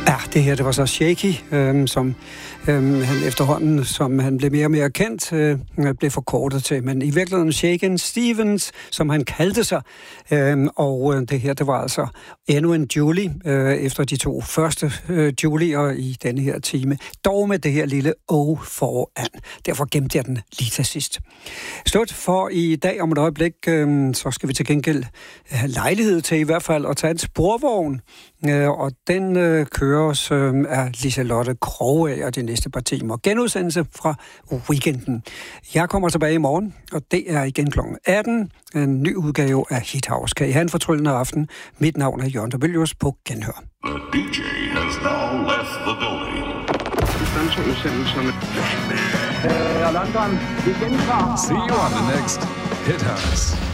Ja, det her, det var så Shaky, som han efterhånden, som han blev mere og mere kendt, blev forkortet til. Men i virkeligheden Shakin' Stevens, som han kaldte sig. Og det her, det var altså endnu en Julie, efter de to første Julier i denne her time. Dog med det her lille O foran. Derfor gemte jeg den lige til sidst. Slut for i dag om et øjeblik, så skal vi til gengæld have lejlighed til i hvert fald at tage en sporvogn. Og den køres af Liselotte Krogager de næste par timer. Genudsendelse fra weekenden. Jeg kommer tilbage i morgen, og det er igen kl. 18. En ny udgave af Hit House. Kan I have en fortryllende aften? Mit navn er Jørgen Dobelius på Genhør. The DJ has now left the building. London, igen fra. See you on the next Hit House.